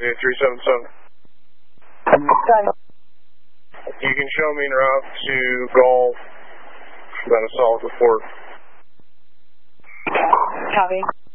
377. Okay. You can show me en route to Golf, that assault report. Copy.